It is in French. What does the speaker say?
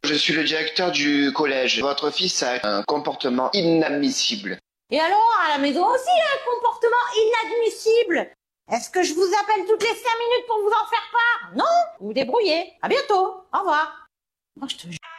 Je suis le directeur du collège. Votre fils a un comportement inadmissible. Et alors, à la maison aussi, il y a un comportement inadmissible. Est-ce que je vous appelle toutes les 5 minutes pour vous en faire part? Non? Vous vous débrouillez. À bientôt. Au revoir. Moi, je te jure.